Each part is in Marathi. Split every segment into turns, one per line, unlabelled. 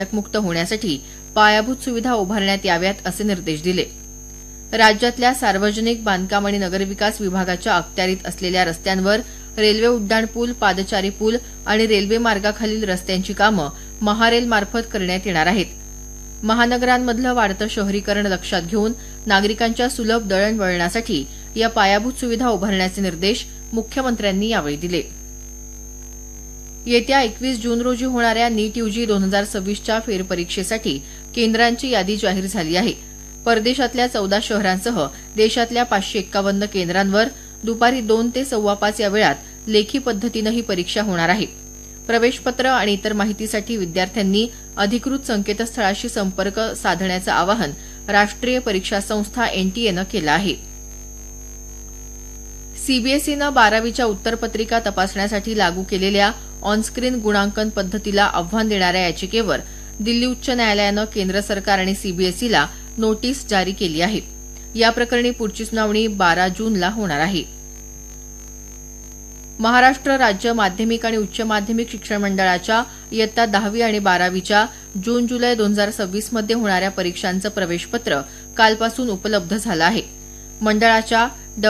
मुक्त होण्यासाठी पायाभूत सुविधा उभारण्यात याव्यात असे निर्देश दिले. राज्यातल्या सार्वजनिक बांधकाम आणि नगरविकास विभागाच्या अखत्यारीत असलेल्या रस्त्यांवर रेल्वे उड्डाणपूल, पादचारी पूल आणि रेल्वे मार्गाखालील रस्त्यांची कामं महारेल मार्फत करण्यात येणार आहेत. महानगरांमधलं वाढतं शहरीकरण लक्षात घेऊन नागरिकांच्या सुलभ दळणवळणासाठी या पायाभूत सुविधा उभारण्याचे निर्देश मुख्यमंत्र्यांनी यावेळी दिले. येत्या 21 जून रोजी होणाऱ्या नीट यूजी 2026च्या फेरपरीक्षेसाठी केंद्रांची यादी जाहीर झाली आहे. परदेशातल्या 14 शहरांसह देशातल्या 551 केंद्रांवर दुपारी 2 ते 5:15 या वेळात लेखी पद्धतीनं ही परीक्षा होणार आहे. प्रवेशपत्र आणि इतर माहितीसाठी विद्यार्थ्यांनी अधिकृत संकेतस्थळाशी संपर्क साधण्याचं आवाहन राष्ट्रीय परीक्षा संस्था एनटीएनं केलं आहे. सीबीएसईनं 12वीच्या उत्तरपत्रिका तपासण्यासाठी लागू केलेल्या ऑनस्क्रीन गुणांकन पद्धतीला आव्हान देणाऱ्या याचिकेवर दिल्ली उच्च न्यायालयानं केंद्र सरकार आणि सीबीएसईला नोटीस जारी केली आहे. या प्रकरणी पुढची सुनावणी 12 जूनला होणार आहे. महाराष्ट्र राज्य माध्यमिक आणि उच्च माध्यमिक शिक्षण मंडळाच्या इयत्ता 10वी आणि 12वीच्या जून-जुलै 2026 मध्ये होणाऱ्या परीक्षांचं प्रवेशपत्र कालपासून उपलब्ध झालं आहे. मंडळाच्या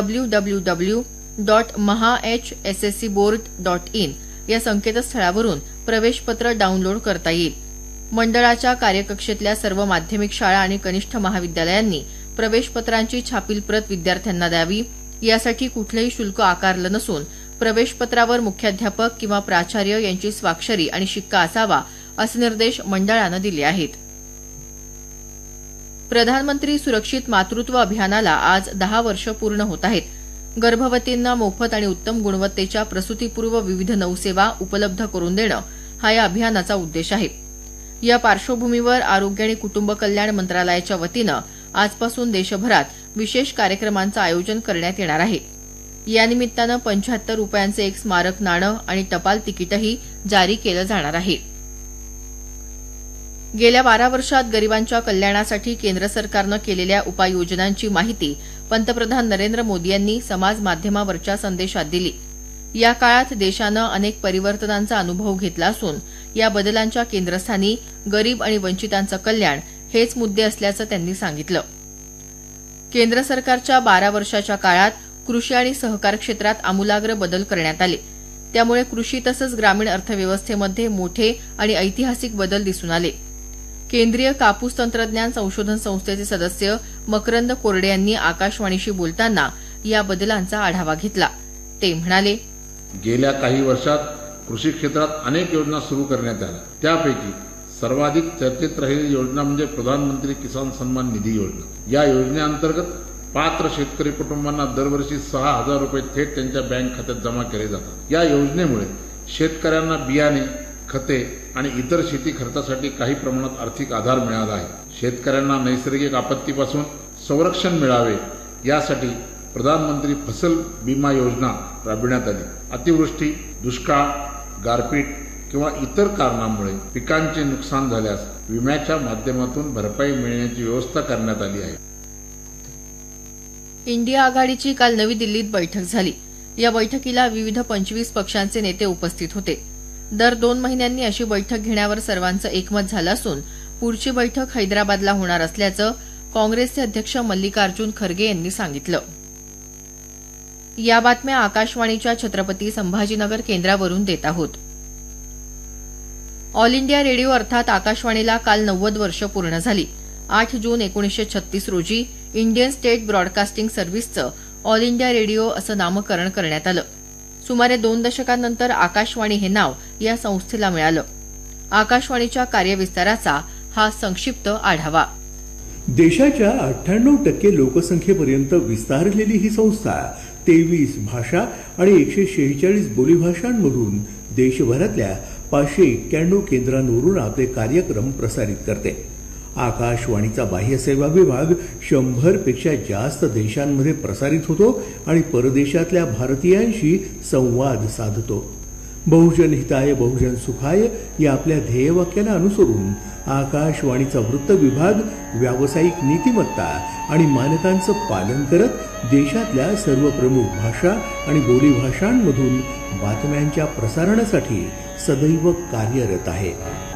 www.mahahsscboard.in या संकेतस्थळावरून प्रवेशपत्र डाऊनलोड करता येईल. मंडळाच्या कार्यकक्षेतल्या सर्व माध्यमिक शाळा आणि कनिष्ठ महाविद्यालयांनी प्रवेशपत्रांची छापील प्रत विद्यार्थ्यांना द्यावी. यासाठी कुठलंही शुल्क आकारलं नसून प्रवेशपत्रावर मुख्याध्यापक किंवा प्राचार्य यांची स्वाक्षरी आणि शिक्का असावा असे निर्देश मंडळानं दिले आहेत. प्रधानमंत्री सुरक्षित मातृत्व अभियानाला आज 10 वर्ष पूर्ण होत आहेत. गर्भवतींना मोफत आणि उत्तम गुणवत्तेच्या प्रसूतीपूर्व विविध नवसेवा उपलब्ध करून देणं हा या अभियानाचा उद्देश आहे. या पार्श्वभूमीवर आरोग्य आणि कुटुंब कल्याण मंत्रालयाच्या वतीनं आजपासून देशभरात विशेष कार्यक्रमांचं आयोजन करण्यात येणार आहे. या निमित्तानं 75 रुपयांचे एक स्मारक नाणं आणि टपाल तिकीटही जारी केलं जाणार आहे. गेल्या 12 वर्षात गरिबांच्या कल्याणासाठी केंद्र सरकारनं केलेल्या उपाययोजनांची माहिती पंतप्रधान नरेंद्र मोदी यांनी समाज माध्यमावरच्या संदेशात दिली. या काळात देशानं अनेक परिवर्तनांचा अनुभव घेतला असून या बदलांच्या केंद्रस्थानी गरीब आणि वंचितांचं कल्याण हेच मुद्दे असल्याचं त्यांनी सांगितलं. केंद्र सरकारच्या 12 वर्षाच्या काळात कृषी आणि सहकार क्षेत्रात आमूलाग्र बदल करण्यात आले. त्यामुळे कृषी तसंच ग्रामीण अर्थव्यवस्थेमध्ये मोठे आणि ऐतिहासिक बदल दिसून आले. केंद्रीय कापूस तंत्रज्ञान संशोधन संस्थेचे सदस्य मकरंद कोरडे यांनी आकाशवाणीशी बोलताना या बदलांचा आढावा घेतला. ते म्हणाले,
गेल्या काही वर्षात कृषी क्षेत्रात अनेक योजना सुरू करण्यात आल्या. त्यापैकी सर्वाधिक चर्चेत राहिलेली योजना म्हणजे प्रधानमंत्री किसान सन्मान निधी योजना. या योजनेअंतर्गत पात्र शेतकरी कुटुंबांना दरवर्षी 6,000 रुपये थेट त्यांच्या बँक खात्यात जमा केले जातात. या योजनेमुळे शेतकऱ्यांना बियाणे, खते आणि इतर शेती खर्चासाठी काही प्रमाणात आर्थिक आधार मिळाला आहे. शेतकऱ्यांना नैसर्गिक आपत्तीपासून संरक्षण मिळावे यासाठी प्रधानमंत्री फसल बीमा योजना राबविण्यात आली. अतिवृष्टी, दुष्काळ, गारपीट किंवा इतर कारणांमुळे पिकांचे नुकसान झाल्यास विम्याच्या माध्यमातून भरपाई मिळण्याची व्यवस्था करण्यात आली आहे.
इंडिया आघाडीची काल नवी दिल्लीत बैठक झाली. या बैठकीला विविध 25 पक्षांचे नेते उपस्थित होते. दर 2 महिन्यांनी अशी बैठक घेण्यावर सर्वांचं एकमत झालं असून पुढची बैठक हैदराबादला होणार असल्याचं काँग्रेसचे अध्यक्ष मल्लिकार्जुन खरगे यांनी सांगितलं. या बातम्या आकाशवाणीच्या छत्रपती संभाजीनगर केंद्रावरून देत आहोत. ऑल इंडिया रेडिओ अर्थात आकाशवाणीला काल 90 वर्ष पूर्ण झाली. 8 जून 1936 रोजी Indian state broadcasting सर्व्हिसचं all India radio असं नामकरण करण्यात आलं. सुमारे 2 दशकांनंतर आकाशवाणी हे नाव या संस्थेला मिळालं. आकाशवाणीच्या कार्यविस्ताराचा हा संक्षिप्त आढावा.
देशाच्या 98% लोकसंख्येपर्यंत विस्तारलेली ही संस्था 23 भाषा आणि 146 बोलीभाषांमधून देशभरातल्या 591 केंद्रांवरून आपले कार्यक्रम प्रसारित करते. आकाशवाणीचा बाह्य सेवा विभाग 100 पेक्षा जास्त देशांमध्ये प्रसारित होतो आणि परदेशातल्या भारतीयांशी संवाद साधतो. बहुजन हिताय बहुजन सुखाय या आपल्या ध्येयवाक्याला अनुसरून आकाशवाणीचा वृत्त विभाग व्यावसायिक नीतिमत्ता आणि मानकांचं पालन करत देशातल्या सर्व प्रमुख भाषा आणि बोलीभाषांमधून बातम्यांच्या प्रसारणासाठी सदैव कार्यरत आहे.